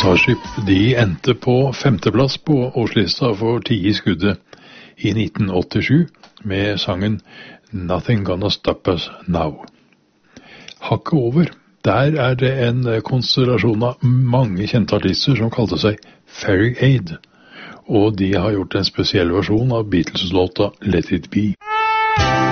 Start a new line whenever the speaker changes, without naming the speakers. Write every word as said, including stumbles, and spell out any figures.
Starship, de endte på femteplass på årslista for ti i skuddet i nitten åttisju med sangen Nothing Gonna Stop Us Now. Hakket over, der er det en konstellasjon av mange kjente artister som kalte seg Fairy Aid, og de har gjort en spesiell versjon av Beatles-låta Let It Be.